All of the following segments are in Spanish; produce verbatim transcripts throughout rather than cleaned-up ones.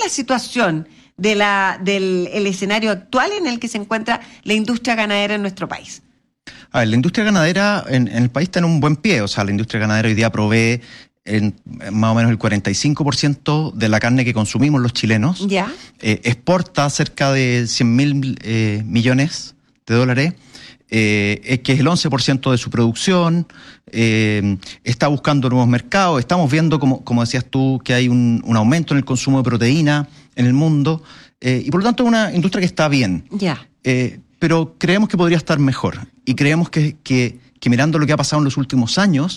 la situación de la, del el escenario actual en el que se encuentra la industria ganadera en nuestro país? A ver, la industria ganadera en, en el país está en un buen pie. O sea, la industria ganadera hoy día provee en, en más o menos el cuarenta y cinco por ciento de la carne que consumimos los chilenos. Ya. Eh, exporta cerca de cien mil eh, millones de dólares. Eh, que es el once por ciento de su producción, eh, está buscando nuevos mercados, estamos viendo, como, como decías tú, que hay un, un aumento en el consumo de proteína en el mundo, eh, y por lo tanto es una industria que está bien. Ya. Eh, pero creemos que podría estar mejor, y creemos que, que, que mirando lo que ha pasado en los últimos años,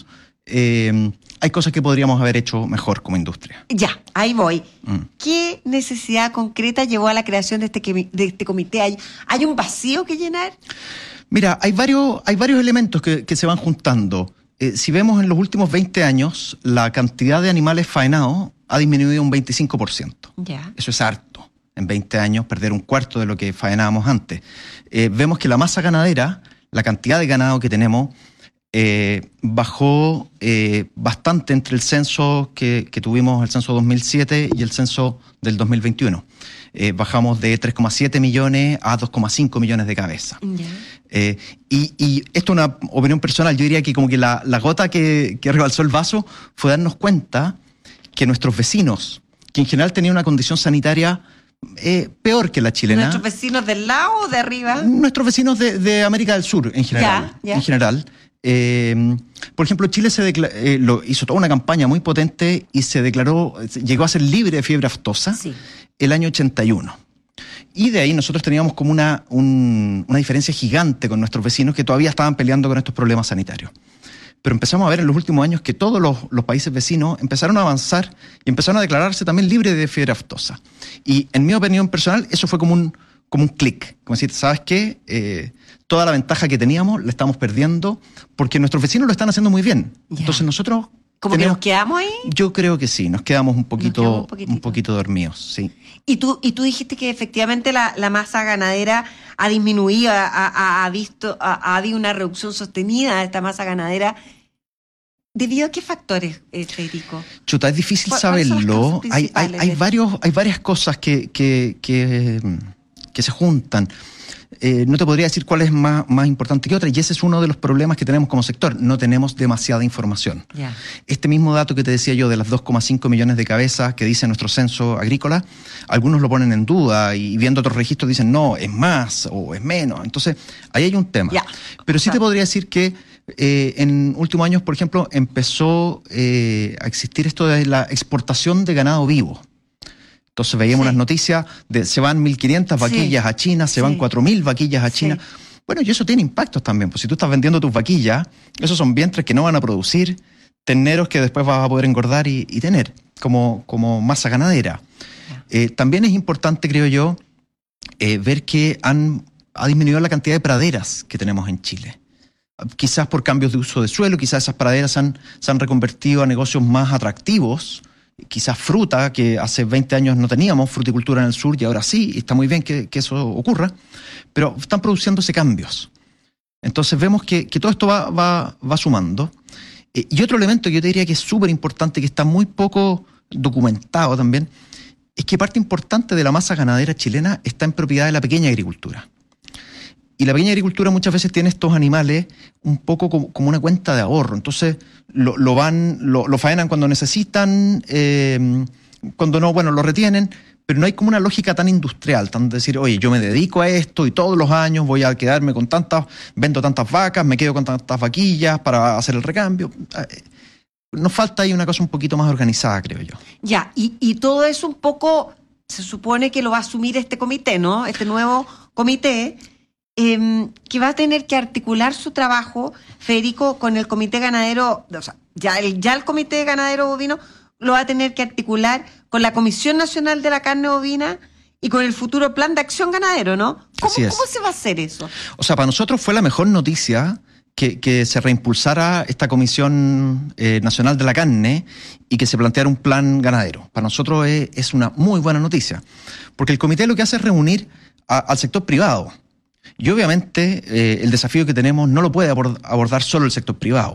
eh, hay cosas que podríamos haber hecho mejor como industria. Ya, ahí voy. Mm. ¿Qué necesidad concreta llevó a la creación de este, de este comité? ¿Hay, ¿Hay un vacío que llenar? Mira, hay varios, hay varios elementos que, que se van juntando. Eh, si vemos en los últimos veinte años, la cantidad de animales faenados ha disminuido un veinticinco por ciento. Ya. Eso es harto. En veinte años, perder un cuarto de lo que faenábamos antes. Eh, vemos que la masa ganadera, la cantidad de ganado que tenemos, eh, bajó eh, bastante entre el censo que, que tuvimos, el censo dos mil siete y el censo del dos mil veintiuno. Eh, bajamos de tres coma siete millones a dos coma cinco millones de cabezas. Yeah. Eh, y, y esto es una opinión personal. Yo diría que como que la, la gota que, que rebalsó el vaso fue darnos cuenta que nuestros vecinos, que en general tenían una condición sanitaria eh, peor que la chilena. ¿Nuestros vecinos del lado o de arriba? Nuestros vecinos de, de América del Sur, en general. Ya, ya. En general. Eh, por ejemplo, Chile se decla- eh, lo, hizo toda una campaña muy potente y se declaró, llegó a ser libre de fiebre aftosa. Sí. El año ochenta y uno. Y de ahí nosotros teníamos como una, un, una diferencia gigante con nuestros vecinos que todavía estaban peleando con estos problemas sanitarios. Pero empezamos a ver en los últimos años que todos los, los países vecinos empezaron a avanzar y empezaron a declararse también libres de fiebre aftosa. Y en mi opinión personal, eso fue como un, como un clic. Como decir, ¿sabes qué? Eh, toda la ventaja que teníamos la estamos perdiendo porque nuestros vecinos lo están haciendo muy bien. Ya. Entonces nosotros... ¿Cómo que nos quedamos ahí? Yo creo que sí, nos quedamos un poquito, Nos quedamos un un poquito dormidos, sí. Y tú, y tú dijiste que efectivamente la, la masa ganadera ha disminuido, ha, ha, ha visto, ha, ha habido una reducción sostenida de esta masa ganadera. ¿Debido a qué factores, eh, Federico? Chuta, es difícil ¿Cuáles son las saberlo. causas Hay, hay, principales hay, de- varios, hay varias cosas que, que, que, que se juntan. Eh, no te podría decir cuál es más, más importante que otra, y ese es uno de los problemas que tenemos como sector. No tenemos demasiada información. Ya. Este mismo dato que te decía yo de las dos coma cinco millones de cabezas que dice nuestro censo agrícola, algunos lo ponen en duda y viendo otros registros dicen no, es más o es menos. Entonces, ahí hay un tema. Ya. Pero sí O sea, te podría decir que eh, en últimos años, por ejemplo, empezó eh, a existir esto de la exportación de ganado vivo. Entonces veíamos Sí. unas noticias de se van mil quinientas vaquillas Sí. a China, se Sí. van cuatro mil vaquillas a China. Sí. Bueno, y eso tiene impactos también. Pues si tú estás vendiendo tus vaquillas, esos son vientres que no van a producir terneros que después vas a poder engordar y, y tener como, como masa ganadera. Eh, también es importante, creo yo, eh, ver que han, ha disminuido la cantidad de praderas que tenemos en Chile. Quizás por cambios de uso de suelo, quizás esas praderas han, se han reconvertido a negocios más atractivos. Quizás fruta, que hace veinte años no teníamos fruticultura en el sur y ahora sí, y está muy bien que, que eso ocurra, pero están produciéndose cambios. Entonces vemos que, que todo esto va, va, va sumando. Eh, y otro elemento que yo te diría que es súper importante, que está muy poco documentado también, es que parte importante de la masa ganadera chilena está en propiedad de la pequeña agricultura. Y la pequeña agricultura muchas veces tiene estos animales un poco como, como una cuenta de ahorro. Entonces lo, lo van, lo, lo faenan cuando necesitan, eh, cuando no, bueno, lo retienen, pero no hay como una lógica tan industrial, tan de decir, oye, yo me dedico a esto y todos los años voy a quedarme con tantas, vendo tantas vacas, me quedo con tantas vaquillas para hacer el recambio. Nos falta ahí una cosa un poquito más organizada, creo yo. Ya, y, y todo eso un poco se supone que lo va a asumir este comité, ¿no? Este nuevo comité. Eh, que va a tener que articular su trabajo, Federico, con el Comité Ganadero, o sea, ya el, ya el Comité Ganadero Bovino lo va a tener que articular con la Comisión Nacional de la Carne Bovina y con el futuro Plan de Acción Ganadero, ¿no? ¿Cómo, Así es. ¿Cómo se va a hacer eso? O sea, para nosotros fue la mejor noticia que, que se reimpulsara esta Comisión eh, Nacional de la Carne y que se planteara un plan ganadero. Para nosotros es, es una muy buena noticia, porque el comité lo que hace es reunir a, al sector privado. Y obviamente eh, el desafío que tenemos no lo puede abord- abordar solo el sector privado.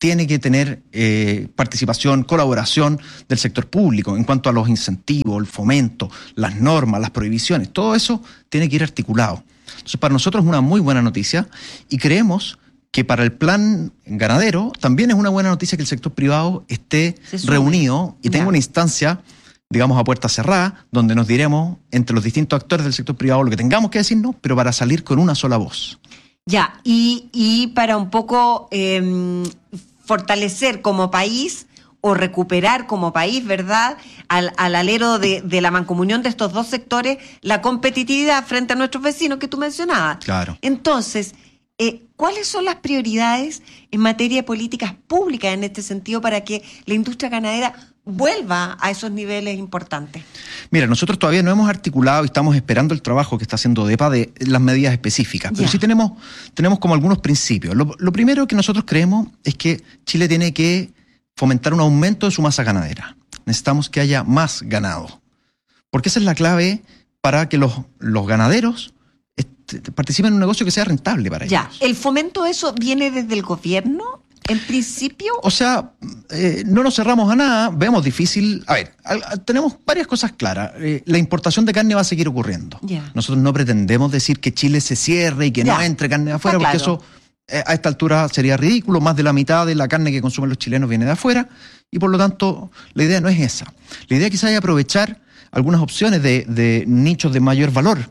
tiene que tener eh, participación, colaboración del sector público en cuanto a los incentivos, el fomento, las normas, las prohibiciones. Todo eso tiene que ir articulado. Entonces, para nosotros es una muy buena noticia y creemos que para el plan ganadero también es una buena noticia que el sector privado esté reunido y tenga ya. una instancia, digamos, a puerta cerrada, donde nos diremos entre los distintos actores del sector privado lo que tengamos que decirnos, pero para salir con una sola voz. Ya, y, y para un poco eh, fortalecer como país o recuperar como país, ¿verdad?, al, al alero de, de la mancomunión de estos dos sectores, la competitividad frente a nuestros vecinos que tú mencionabas. Claro. Entonces, eh, ¿cuáles son las prioridades en materia de políticas públicas en este sentido para que la industria ganadera vuelva a esos niveles importantes? Mira, nosotros todavía no hemos articulado y estamos esperando el trabajo que está haciendo DEPA de las medidas específicas, pero ya. sí tenemos, tenemos como algunos principios. Lo, lo primero que nosotros creemos es que Chile tiene que fomentar un aumento de su masa ganadera. Necesitamos que haya más ganado, porque esa es la clave para que los, los ganaderos este, participen en un negocio que sea rentable para ya. ellos. ¿El fomento de eso viene desde el gobierno? En principio... O sea, eh, no nos cerramos a nada, vemos difícil... A ver, a, a, tenemos varias cosas claras. Eh, la importación de carne va a seguir ocurriendo. Yeah. Nosotros no pretendemos decir que Chile se cierre y que yeah. no entre carne de afuera, porque claro. eso eh, a esta altura sería ridículo. Más de la mitad de la carne que consumen los chilenos viene de afuera y por lo tanto la idea no es esa. La idea quizás es aprovechar algunas opciones de, de nichos de mayor valor.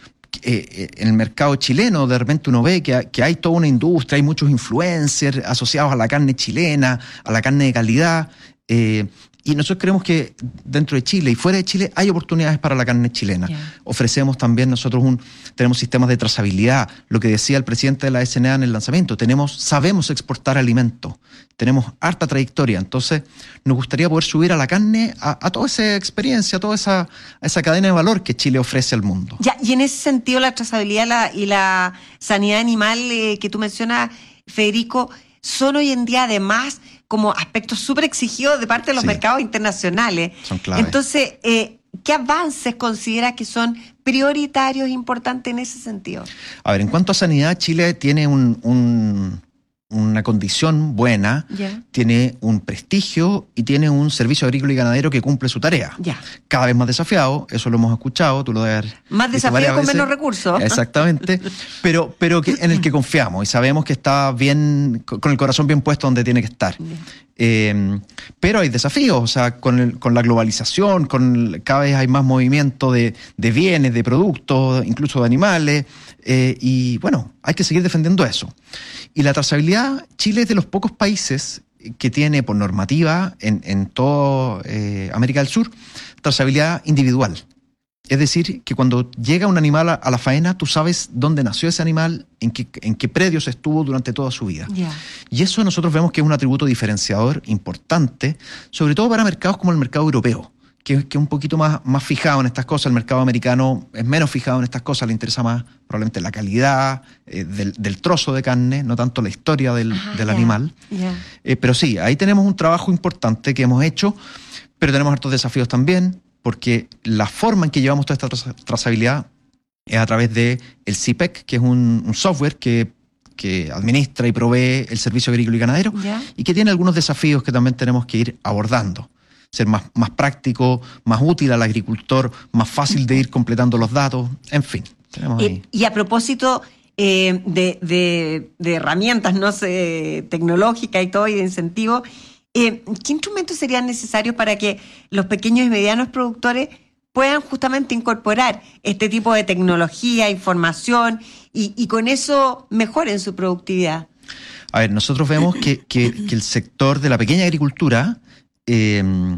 Eh, en el mercado chileno de repente uno ve que, que hay toda una industria, hay muchos influencers asociados a la carne chilena, a la carne de calidad, eh, y nosotros creemos que dentro de Chile y fuera de Chile hay oportunidades para la carne chilena. Yeah. Ofrecemos también nosotros un, tenemos sistemas de trazabilidad, lo que decía el presidente de la S N A en el lanzamiento, tenemos, sabemos exportar alimentos, tenemos harta trayectoria, entonces nos gustaría poder subir a la carne a, a toda esa experiencia, a toda esa, a esa cadena de valor que Chile ofrece al mundo. Ya, y en ese sentido la trazabilidad la, y la sanidad animal eh, que tú mencionas, Federico, son hoy en día además como aspectos súper exigidos de parte de los sí. mercados internacionales. Son clave. Entonces, eh, ¿qué avances considera que son prioritarios e importantes en ese sentido? A ver, en cuanto a sanidad, Chile tiene un, un, una condición buena, yeah. tiene un prestigio y tiene un servicio agrícola y ganadero que cumple su tarea. Yeah. Cada vez más desafiado, eso lo hemos escuchado, tú lo debes haber Más desafío con menos recursos. Exactamente, pero, pero que, en el que confiamos y sabemos que está bien, con el corazón bien puesto donde tiene que estar. Yeah. Eh, pero hay desafíos, o sea, con, el, con la globalización, con el, cada vez hay más movimiento de, de bienes, de productos, incluso de animales, eh, y bueno, hay que seguir defendiendo eso. Y la trazabilidad, Chile es de los pocos países que tiene por normativa en, en toda eh, América del Sur, trazabilidad individual. Es decir, que cuando llega un animal a, a la faena, tú sabes dónde nació ese animal, en qué, en qué predios estuvo durante toda su vida. Yeah. Y eso nosotros vemos que es un atributo diferenciador importante, sobre todo para mercados como el mercado europeo, que, que es un poquito más, más fijado en estas cosas. El mercado americano es menos fijado en estas cosas, le interesa más probablemente la calidad eh, del, del trozo de carne, no tanto la historia del, Ajá, del yeah. animal. Yeah. Eh, pero sí, ahí tenemos un trabajo importante que hemos hecho, pero tenemos hartos desafíos también, porque la forma en que llevamos toda esta tra- trazabilidad es a través de el C I P E C, que es un, un software que, que administra y provee el servicio agrícola y ganadero, ¿Ya? y que tiene algunos desafíos que también tenemos que ir abordando. Ser más, más práctico, más útil al agricultor, más fácil de ir completando los datos, en fin. Tenemos ahí. Y, y a propósito eh, de, de, de herramientas, no sé, tecnológicas y todo, y de incentivos, Eh, ¿qué instrumentos serían necesarios para que los pequeños y medianos productores puedan justamente incorporar este tipo de tecnología, información y, y con eso mejoren su productividad? A ver, nosotros vemos que, que, que el sector de la pequeña agricultura, eh,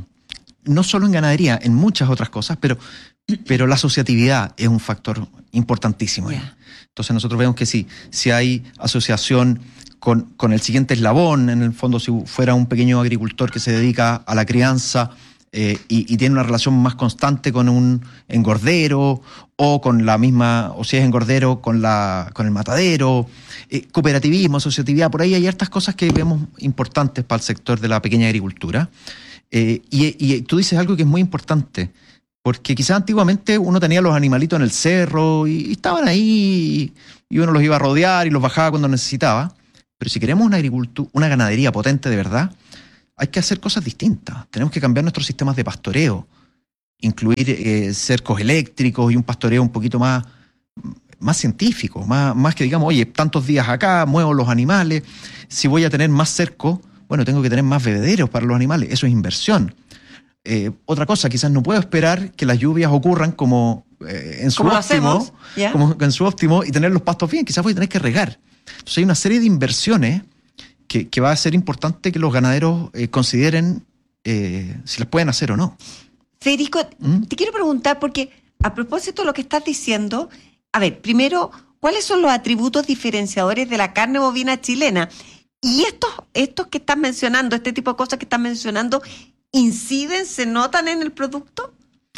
no solo en ganadería, en muchas otras cosas, pero, pero la asociatividad es un factor importantísimo. Yeah. Entonces nosotros vemos que sí, si hay asociación Con, con el siguiente eslabón, en el fondo, si fuera un pequeño agricultor que se dedica a la crianza eh, y, y tiene una relación más constante con un engordero o con la misma, o si es engordero, con, la, con el matadero, eh, cooperativismo, asociatividad, por ahí hay hartas cosas que vemos importantes para el sector de la pequeña agricultura. Eh, y, y tú dices algo que es muy importante, porque quizás antiguamente uno tenía los animalitos en el cerro y, y estaban ahí y uno los iba a rodear y los bajaba cuando necesitaba. Pero si queremos una agricultura, una ganadería potente de verdad, hay que hacer cosas distintas. Tenemos que cambiar nuestros sistemas de pastoreo, incluir eh, cercos eléctricos y un pastoreo un poquito más, más científico, más, más que digamos, oye, tantos días acá, muevo los animales. Si voy a tener más cercos, bueno, tengo que tener más bebederos para los animales. Eso es inversión. Eh, otra cosa, quizás no puedo esperar que las lluvias ocurran como eh, en su ¿Cómo lo óptimo, hacemos? ¿Ya? como en su óptimo y tener los pastos bien. Quizás voy a tener que regar. Entonces hay una serie de inversiones que, que va a ser importante que los ganaderos eh, consideren eh, si las pueden hacer o no. Federico, ¿Mm? te quiero preguntar porque a propósito de lo que estás diciendo, a ver, primero, ¿cuáles son los atributos diferenciadores de la carne bovina chilena? Y estos, estos que estás mencionando, este tipo de cosas que estás mencionando, ¿inciden, se notan en el producto?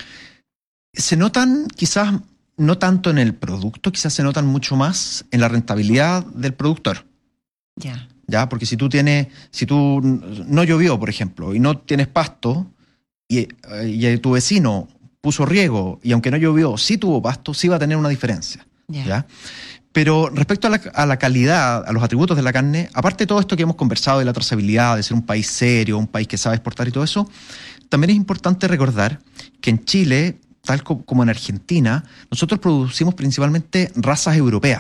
Se notan quizás no tanto en el producto, quizás se notan mucho más en la rentabilidad del productor. Ya. ¿Ya? Porque si tú tienes, si tú no llovió, por ejemplo, y no tienes pasto, y, y tu vecino puso riego, y aunque no llovió, sí tuvo pasto, sí va a tener una diferencia. Ya. ¿Ya? Pero respecto a la, a la calidad, a los atributos de la carne, aparte de todo esto que hemos conversado de la trazabilidad, de ser un país serio, un país que sabe exportar y todo eso, también es importante recordar que en Chile, tal co- como en Argentina, nosotros producimos principalmente razas europeas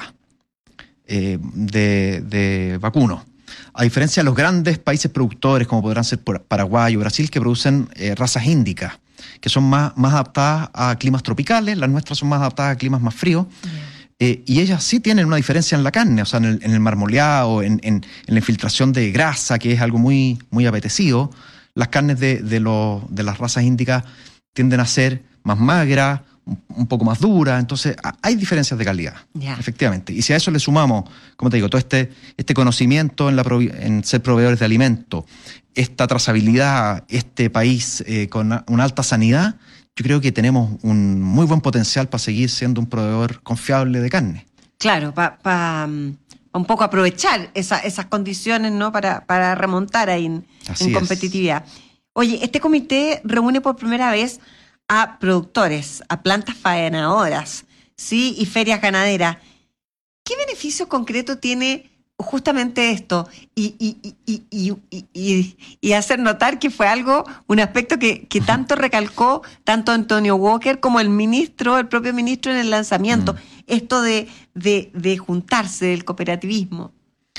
eh, de, de vacuno. A diferencia de los grandes países productores, como podrán ser Paraguay o Brasil, que producen eh, razas índicas, que son más, más adaptadas a climas tropicales, las nuestras son más adaptadas a climas más fríos. Yeah. Eh, y ellas sí tienen una diferencia en la carne, o sea, en el, en el marmoleado, en, en, en la infiltración de grasa, que es algo muy, muy apetecido. Las carnes de, de, los, de las razas índicas tienden a ser más magras, un, un poco más duras, entonces a, hay diferencias de calidad, Ya. efectivamente. Y si a eso le sumamos, como te digo, todo este, este conocimiento en, la, en ser proveedores de alimentos, esta trazabilidad, este país eh, con una alta sanidad, yo creo que tenemos un muy buen potencial para seguir siendo un proveedor confiable de carne. Claro, para pa, um, un poco aprovechar esa, esas condiciones, ¿no? Para, para remontar ahí en, en competitividad. Oye, este comité reúne por primera vez a productores, a plantas faenadoras, ¿sí? Y ferias ganaderas. ¿Qué beneficio concreto tiene justamente esto? Y, y, y, y, y, y, y hacer notar que fue algo, un aspecto que, que tanto recalcó tanto Antonio Walker como el ministro, el propio ministro en el lanzamiento, mm. esto de, de, de juntarse, del cooperativismo.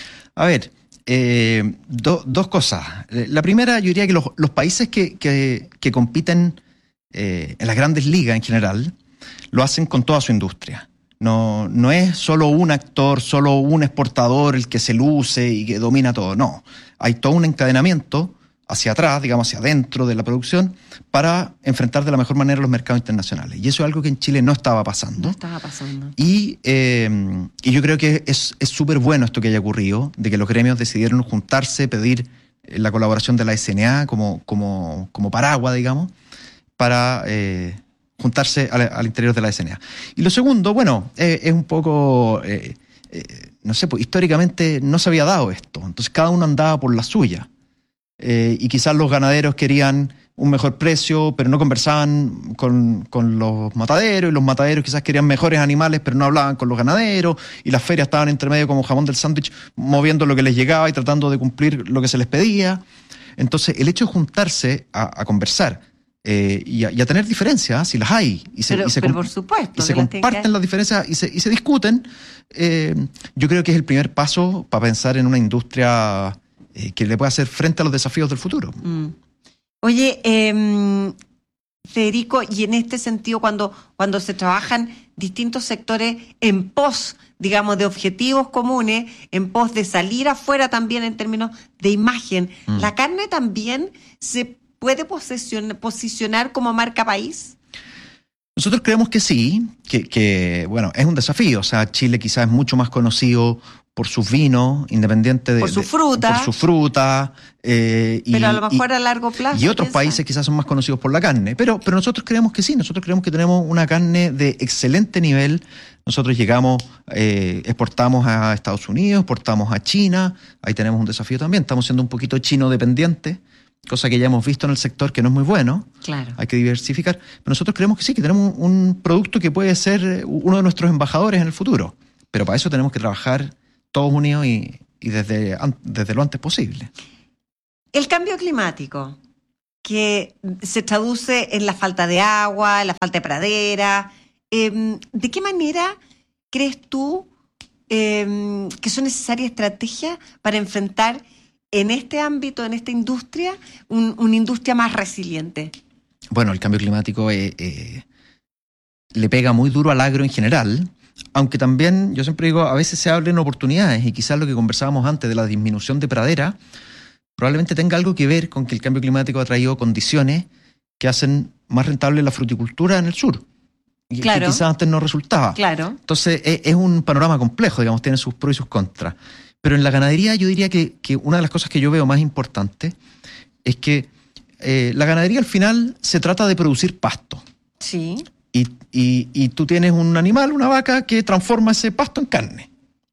A ver, eh, do, dos cosas. La primera, yo diría que los, los países que, que, que compiten eh, en las grandes ligas en general, lo hacen con toda su industria. No, no es solo un actor, solo un exportador el que se luce y que domina todo. No, hay todo un encadenamiento hacia atrás, digamos hacia adentro de la producción, para enfrentar de la mejor manera los mercados internacionales. Y eso es algo que en Chile no estaba pasando. No estaba pasando. Y, eh, y yo creo que es súper bueno esto que haya ocurrido, de que los gremios decidieron juntarse, pedir la colaboración de la S N A como, como, como paraguas, digamos, para... Eh, juntarse al, al interior de la S N A. Y lo segundo, bueno, eh, es un poco, eh, eh, no sé, pues históricamente no se había dado esto. Entonces cada uno andaba por la suya. Eh, y quizás los ganaderos querían un mejor precio, pero no conversaban con, con los mataderos, y los mataderos quizás querían mejores animales, pero no hablaban con los ganaderos, y las ferias estaban entre medio como jamón del sándwich, moviendo lo que les llegaba y tratando de cumplir lo que se les pedía. Entonces el hecho de juntarse a, a conversar, Eh, y, a, y a tener diferencias, si las hay, y se, pero, y se, pero por supuesto, y se comparten las, las diferencias y se, y se discuten, eh, yo creo que es el primer paso para pensar en una industria eh, que le pueda hacer frente a los desafíos del futuro. Mm. Oye, eh, Federico, y en este sentido, cuando, cuando se trabajan distintos sectores en pos, digamos, de objetivos comunes, en pos de salir afuera también en términos de imagen, mm. ¿la carne también se puede posicionar, posicionar como marca país? Nosotros creemos que sí, que, que bueno, es un desafío. O sea, Chile quizás es mucho más conocido por sus vinos, independiente de... Por su fruta. De, por su fruta. Eh, pero y, a lo mejor y, a largo plazo. Y otros piensa. países quizás son más conocidos por la carne. Pero, pero nosotros creemos que sí, nosotros creemos que tenemos una carne de excelente nivel. Nosotros llegamos, eh, exportamos a Estados Unidos, exportamos a China. Ahí tenemos un desafío también. Estamos siendo un poquito chino dependientes, cosa que ya hemos visto en el sector que no es muy bueno. Claro. Hay que diversificar. Pero nosotros creemos que sí, que tenemos un producto que puede ser uno de nuestros embajadores en el futuro. Pero para eso tenemos que trabajar todos unidos y, y desde, desde lo antes posible. El cambio climático, que se traduce en la falta de agua, en la falta de pradera, eh, ¿de qué manera crees tú eh, que son necesarias estrategias para enfrentar en este ámbito, en esta industria, un, una industria más resiliente? Bueno, el cambio climático eh, eh, le pega muy duro al agro en general, aunque también, yo siempre digo, a veces se abren oportunidades y quizás lo que conversábamos antes de la disminución de pradera probablemente tenga algo que ver con que el cambio climático ha traído condiciones que hacen más rentable la fruticultura en el sur. Y claro. que quizás antes no resultaba. Claro. Entonces es, es un panorama complejo, digamos, tiene sus pros y sus contras. Pero en la ganadería yo diría que, que una de las cosas que yo veo más importante es que eh, la ganadería al final se trata de producir pasto. Sí. Y, y, y tú tienes un animal, una vaca, que transforma ese pasto en carne.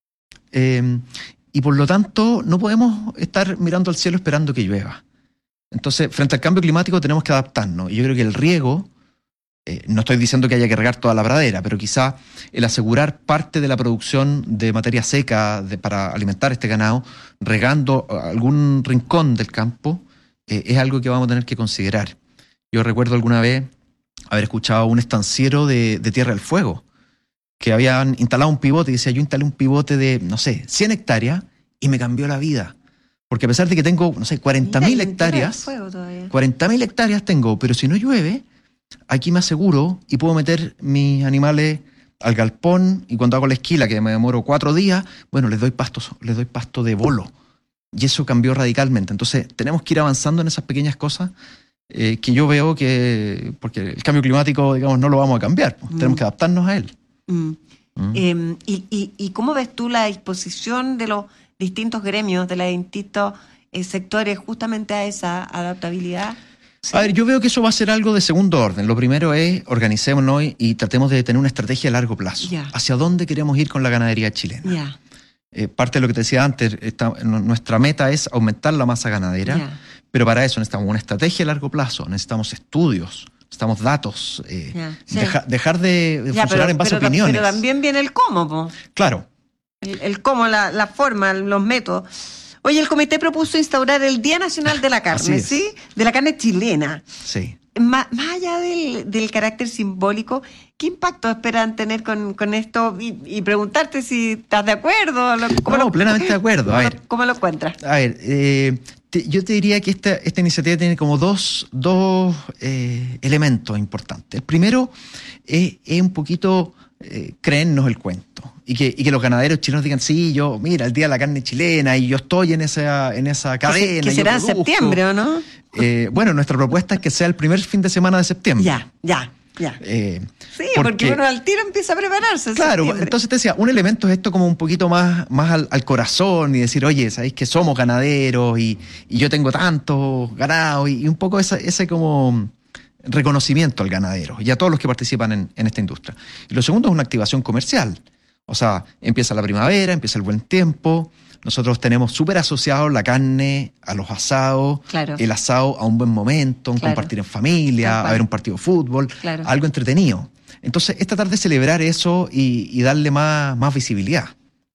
Eh, y por lo tanto no podemos estar mirando al cielo esperando que llueva. Entonces, frente al cambio climático tenemos que adaptarnos. Y yo creo que el riego, eh, no estoy diciendo que haya que regar toda la pradera, pero quizá el asegurar parte de la producción de materia seca de, para alimentar este ganado, regando algún rincón del campo, eh, es algo que vamos a tener que considerar. Yo recuerdo alguna vez haber escuchado a un estanciero de, de Tierra del Fuego, que habían instalado un pivote, y decía, yo instalé un pivote de, no sé, cien hectáreas y me cambió la vida. Porque a pesar de que tengo, no sé, cuarenta mil hectáreas, cuarenta mil hectáreas tengo, pero si no llueve, aquí me aseguro y puedo meter mis animales al galpón, y cuando hago la esquila, que me demoro cuatro días, bueno, les doy pasto, les doy pasto de bolo. Y eso cambió radicalmente. Entonces, tenemos que ir avanzando en esas pequeñas cosas eh, que yo veo que, porque el cambio climático, digamos, no lo vamos a cambiar, pues, mm. tenemos que adaptarnos a él. Mm. Mm. Eh, y, y, ¿Y cómo ves tú la disposición de los distintos gremios, de los distintos eh, sectores justamente a esa adaptabilidad? Sí. A ver, yo veo que eso va a ser algo de segundo orden. Lo primero es organicémonos y tratemos de tener una estrategia a largo plazo. Yeah. ¿Hacia dónde queremos ir con la ganadería chilena? Yeah. Eh, parte de lo que te decía antes, esta, nuestra meta es aumentar la masa ganadera, yeah. pero para eso necesitamos una estrategia a largo plazo, necesitamos estudios, necesitamos datos, eh, yeah. sí. deja, dejar de, de yeah, funcionar pero, en base pero, a opiniones. Pero también viene el cómo, po. Claro. El, el cómo, la, la forma, los métodos. Oye, el comité propuso instaurar el Día Nacional de la Carne, ¿sí? De la carne chilena. Sí. Más, más allá del, del carácter simbólico, ¿qué impacto esperan tener con, con esto? Y, y preguntarte si estás de acuerdo. ¿Cómo no, lo, plenamente de acuerdo. A ¿cómo, ver, ¿Cómo lo encuentras? A ver, eh, te, yo te diría que esta, esta iniciativa tiene como dos, dos eh, elementos importantes. El primero es, es un poquito eh, creernos el cuento. Y que, y que los ganaderos chilenos digan, sí, yo, mira, el Día de la Carne Chilena, y yo estoy en esa, en esa cadena. Que, que será en septiembre, ¿o no? Eh, bueno, nuestra propuesta es que sea el primer fin de semana de septiembre. Ya, ya, ya. Eh, sí, porque, porque uno al tiro empieza a prepararse. Claro, septiembre. Entonces te decía, un elemento es esto como un poquito más, más al, al corazón, y decir, oye, sabéis que somos ganaderos y, y yo tengo tanto ganado, y, y un poco esa, ese como reconocimiento al ganadero y a todos los que participan en, en esta industria. Y lo segundo es una activación comercial. O sea, empieza la primavera, empieza el buen tiempo. Nosotros tenemos súper asociado la carne a los asados, claro. el asado a un buen momento, un claro. compartir en familia, a ver un partido de fútbol, claro. algo entretenido. Entonces, es tratar de celebrar eso y, y darle más, más visibilidad.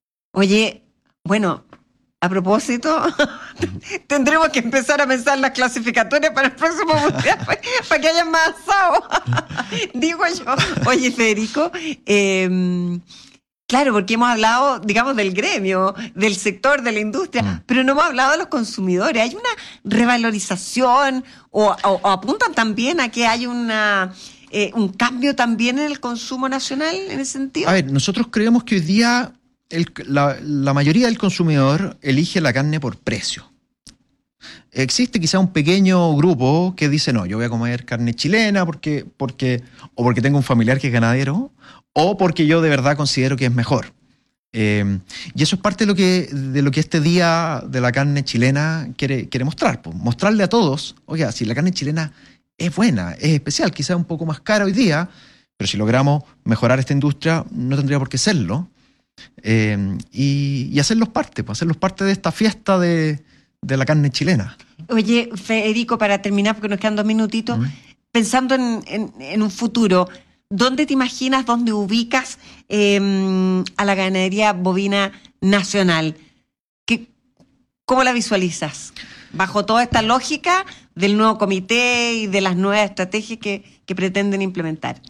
Oye, bueno, a propósito, tendremos que empezar a pensar las clasificatorias para el próximo mundial para, para que haya más asados. Digo yo. Oye, Federico, eh, claro, porque hemos hablado, digamos, del gremio, del sector, de la industria, mm. pero no hemos hablado de los consumidores. ¿Hay una revalorización o, o, o apuntan también a que hay una, eh, un cambio también en el consumo nacional en ese sentido? A ver, nosotros creemos que hoy día el, la, la mayoría del consumidor elige la carne por precio. Existe quizá un pequeño grupo que dice, no, yo voy a comer carne chilena porque, porque, o porque tengo un familiar que es ganadero, o porque yo de verdad considero que es mejor. Eh, y eso es parte de lo que, de lo que este Día de la Carne Chilena quiere, quiere mostrar. Pues, mostrarle a todos, oiga, si la carne chilena es buena, es especial, quizás un poco más cara hoy día, pero si logramos mejorar esta industria, no tendría por qué serlo. Eh, y, y hacerlos parte, pues, hacerlos parte de esta fiesta de, de la carne chilena. Oye, Federico, para terminar, porque nos quedan dos minutitos, mm. pensando en, en, en un futuro, ¿dónde te imaginas, dónde ubicas eh, a la ganadería bovina nacional? ¿Qué, ¿Cómo la visualizas? Bajo toda esta lógica del nuevo comité y de las nuevas estrategias que, que pretenden implementar.